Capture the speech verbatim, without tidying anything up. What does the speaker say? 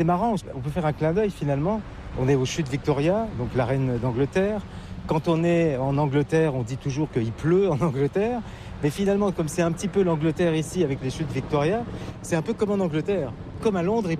c'est marrant, on peut faire un clin d'œil finalement. On est aux chutes Victoria, donc la reine d'Angleterre. Quand on est en Angleterre, on dit toujours qu'il pleut en Angleterre. Mais finalement, comme c'est un petit peu l'Angleterre ici avec les chutes Victoria, c'est un peu comme en Angleterre. Comme à Londres, il